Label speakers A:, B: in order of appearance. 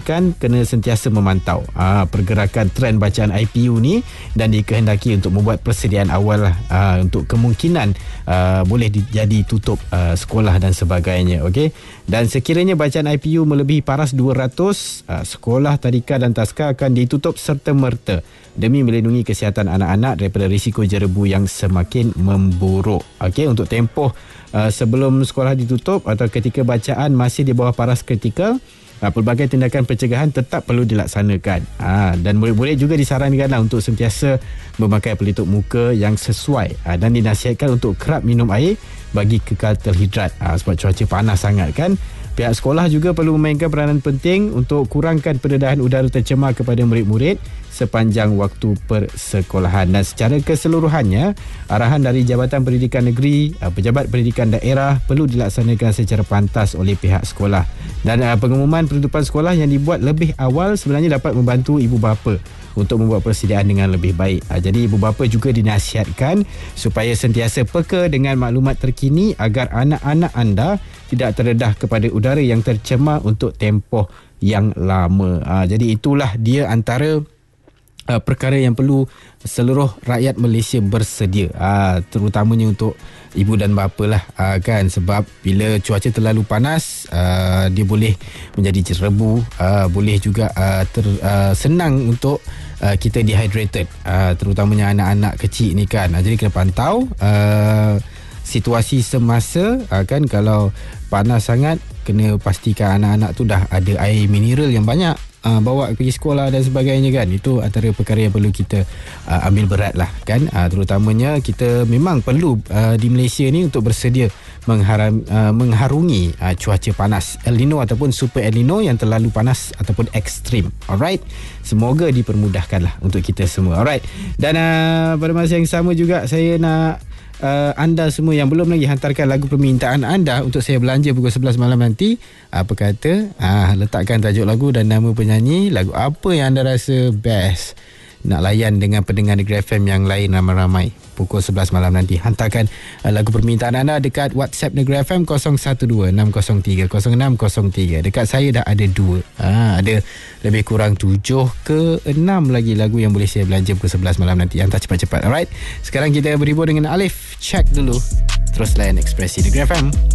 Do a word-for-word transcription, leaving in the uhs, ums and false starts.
A: kan kena sentiasa memantau uh, pergerakan trend bacaan I P U ni, dan dikehendaki untuk membuat persediaan awal lah, uh, untuk kemungkinan uh, boleh di, jadi tutup uh, sekolah dan sebagainya. Okey, dan sekiranya bacaan I P U melebihi paras dua ratus, uh, sekolah, tadika dan taska akan ditutup serta-merta demi melindungi kesihatan anak-anak daripada risiko jerebu yang semakin memburuk. Okey, untuk tempoh uh, sebelum sekolah ditutup atau ketika bacaan masih di bawah paras kritikal, uh, pelbagai tindakan pencegahan tetap perlu dilaksanakan. Uh, dan boleh-boleh juga disarankanlah untuk sentiasa memakai pelitup muka yang sesuai, uh, dan dinasihatkan untuk kerap minum air bagi kekal terhidrat, uh, sebab cuaca panas sangat kan. Pihak sekolah juga perlu memainkan peranan penting untuk kurangkan pendedahan udara tercemar kepada murid-murid sepanjang waktu persekolahan. Dan secara keseluruhannya, arahan dari Jabatan Pendidikan Negeri, pejabat pendidikan daerah perlu dilaksanakan secara pantas oleh pihak sekolah. Dan uh, pengumuman penutupan sekolah yang dibuat lebih awal sebenarnya dapat membantu ibu bapa untuk membuat persediaan dengan lebih baik. Uh, jadi ibu bapa juga dinasihatkan supaya sentiasa peka dengan maklumat terkini agar anak-anak anda tidak terdedah kepada udara yang tercemar untuk tempoh yang lama. Uh, jadi itulah dia antara uh, perkara yang perlu seluruh rakyat Malaysia bersedia, uh, terutamanya untuk ibu dan bapa lah, uh, kan, sebab bila cuaca terlalu panas, uh, dia boleh menjadi jerebu, uh, boleh juga uh, ter, uh, senang untuk uh, kita dehydrated, uh, terutamanya anak-anak kecil ni kan. Uh, jadi kena pantau uh, situasi semasa, uh, kan, kalau panas sangat kena pastikan anak-anak tu dah ada air mineral yang banyak, uh, bawa pergi sekolah dan sebagainya kan. Itu antara perkara yang perlu kita uh, ambil berat lah kan. Uh, terutamanya kita memang perlu uh, di Malaysia ni untuk bersedia mengharam, uh, mengharungi uh, cuaca panas El Nino ataupun Super El Nino yang terlalu panas ataupun ekstrim. Alright, semoga dipermudahkan lah untuk kita semua. Alright, dan uh, pada masa yang sama juga saya nak Uh, anda semua yang belum lagi hantarkan lagu permintaan anda untuk saya belanja pukul sebelas malam nanti, apa kata uh, letakkan tajuk lagu dan nama penyanyi, lagu apa yang anda rasa best nak layan dengan pendengar Negeri F M yang lain ramai-ramai pukul sebelas malam nanti. Hantarkan uh, lagu permintaan anda dekat WhatsApp Negeri F M kosong satu dua enam kosong tiga kosong enam kosong tiga. Dekat saya dah ada dua, uh, ada lebih kurang tujuh ke enam lagi lagu yang boleh saya belanja pukul sebelas malam nanti. Hantar cepat-cepat. Alright, sekarang kita berhibur dengan Alif. Check dulu, terus layan Ekspresi Negeri F M.